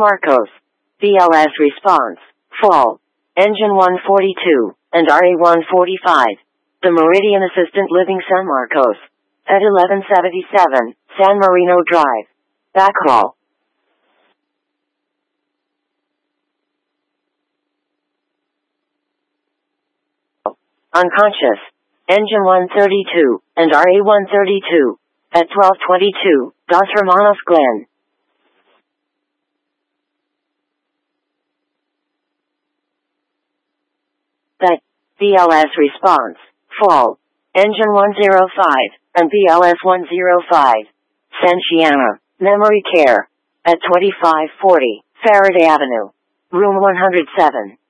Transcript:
Marcos. BLS response. Fall. Engine 142 and RA-145. The Meridian Assistant Living San Marcos. At 1177 San Marino Drive. Backhaul. Unconscious. Engine 132 and RA-132. At 1222 Dos Hermanos Glen. That. BLS response. Fall. Engine 105 and BLS 105. Sanchiana. Memory care. At 2540 Faraday Avenue. Room 107.